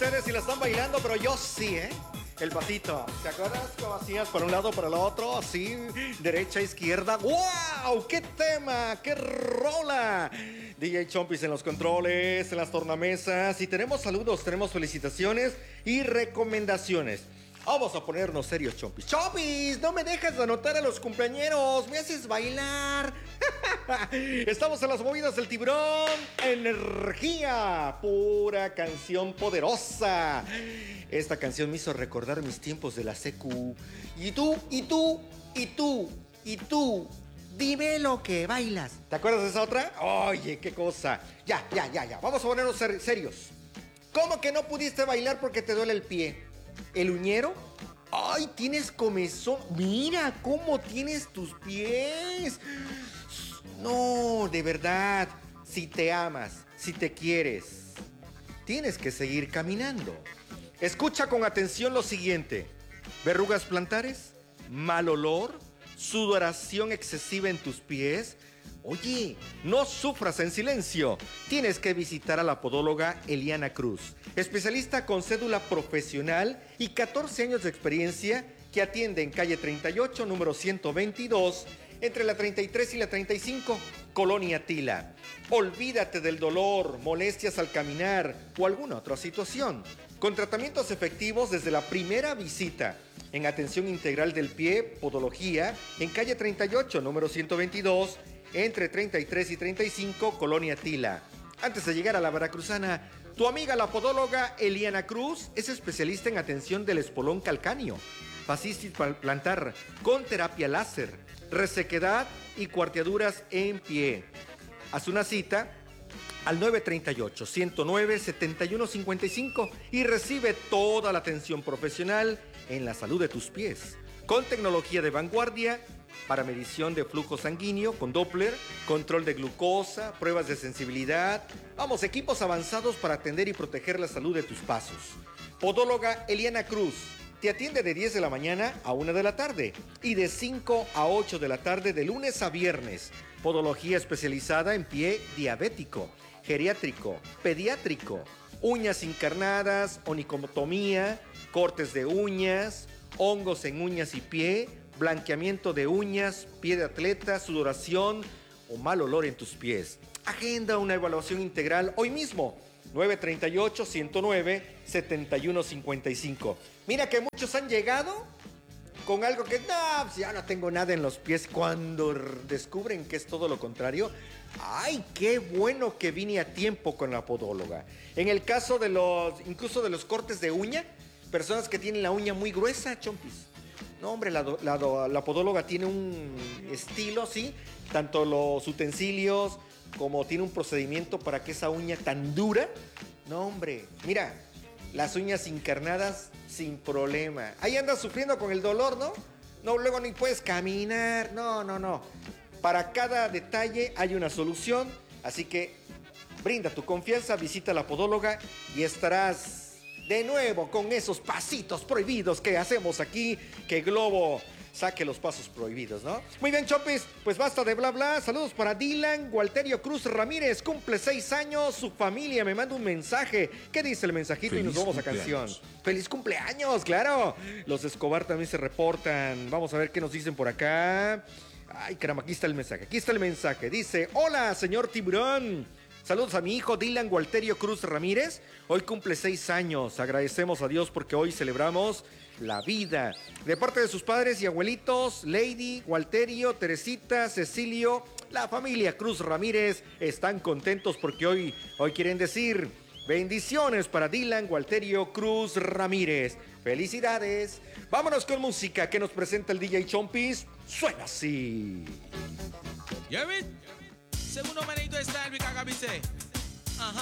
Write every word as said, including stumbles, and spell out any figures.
ustedes si la están bailando, pero yo sí, ¿eh? El pasito. ¿Te acuerdas cómo hacías por un lado, por el otro? Así, derecha, izquierda. ¡Wow! ¡Qué tema! ¡Qué rola! D J Chompis en los controles, en las tornamesas. Y tenemos saludos, tenemos felicitaciones y recomendaciones. Vamos a ponernos serios, Chompis. ¡Chompis! ¡No me dejas de anotar a los cumpleañeros! ¡Me haces bailar! Estamos en las movidas del tiburón. Energía. Pura canción poderosa. Esta canción me hizo recordar mis tiempos de la secu. Y tú, y tú, y tú, y tú. Dime lo que bailas. ¿Te acuerdas de esa otra? Oye, qué cosa. Ya, ya, ya, ya. Vamos a ponernos ser- serios. ¿Cómo que no pudiste bailar porque te duele el pie? ¿El uñero? ¡Ay, tienes comezón! ¡Mira cómo tienes tus pies! No, de verdad. Si te amas, si te quieres, tienes que seguir caminando. Escucha con atención lo siguiente. Verrugas plantares, mal olor, sudoración excesiva en tus pies. Oye, no sufras en silencio. Tienes que visitar a la podóloga Eliana Cruz, especialista con cédula profesional y catorce años de experiencia, que atiende en calle treinta y ocho, número ciento veintidós, entre la treinta y tres y la treinta y cinco, Colonia Tila. Olvídate del dolor, molestias al caminar o alguna otra situación. Con tratamientos efectivos desde la primera visita. En atención integral del pie, podología, en calle treinta y ocho, número ciento veintidós, entre treinta y tres y treinta y cinco, Colonia Tila. Antes de llegar a la Veracruzana, tu amiga la podóloga Eliana Cruz es especialista en atención del espolón calcáneo, fascitis plantar con terapia láser, resequedad y cuarteaduras en pie. Haz una cita al nueve treinta y ocho, ciento nueve, setenta y uno cincuenta y cinco y recibe toda la atención profesional en la salud de tus pies, con tecnología de vanguardia para medición de flujo sanguíneo con Doppler, control de glucosa, pruebas de sensibilidad. Vamos, equipos avanzados para atender y proteger la salud de tus pasos. Podóloga Eliana Cruz te atiende de diez de la mañana a una de la tarde y de cinco a ocho de la tarde de lunes a viernes. Podología especializada en pie diabético, geriátrico, pediátrico, uñas encarnadas, onicotomía, cortes de uñas, hongos en uñas y pie, blanqueamiento de uñas, pie de atleta, sudoración o mal olor en tus pies. Agenda una evaluación integral hoy mismo. nueve treinta y ocho, ciento nueve, setenta y uno cincuenta y cinco. Mira que muchos han llegado con algo que, no, pues ya no tengo nada en los pies. Cuando r- descubren que es todo lo contrario, ¡ay, qué bueno que vine a tiempo con la podóloga! En el caso de los, incluso de los cortes de uña, personas que tienen la uña muy gruesa, Chompis. No, hombre, la, do- la, do- la podóloga tiene un estilo, ¿sí? Tanto los utensilios como tiene un procedimiento para que esa uña tan dura. No, hombre, mira, las uñas encarnadas sin problema. Ahí andas sufriendo con el dolor, ¿no? No, luego ni puedes caminar. No, no, no. Para cada detalle hay una solución. Así que brinda tu confianza, visita a la podóloga y estarás de nuevo con esos pasitos prohibidos que hacemos aquí, que Globo saque los pasos prohibidos, ¿no? Muy bien, Chopis, pues basta de bla bla. Saludos para Dylan Walterio Cruz Ramírez, cumple seis años, su familia me manda un mensaje. ¿Qué dice el mensajito? Feliz y nos vamos a cumpleaños. canción. ¡Feliz cumpleaños! ¡Claro! Los Escobar también se reportan. Vamos a ver qué nos dicen por acá. Ay, caramba, aquí está el mensaje. Aquí está el mensaje. Dice, hola, señor Tiburón. Saludos a mi hijo Dylan Walterio Cruz Ramírez. Hoy cumple seis años. Agradecemos a Dios porque hoy celebramos la vida. De parte de sus padres y abuelitos, Lady, Walterio, Teresita, Cecilio, la familia Cruz Ramírez están contentos porque hoy, hoy quieren decir bendiciones para Dylan Walterio Cruz Ramírez. Felicidades. Vámonos con música que nos presenta el D J Chompis. Suena así. You hear it? Segundo manito de style, we can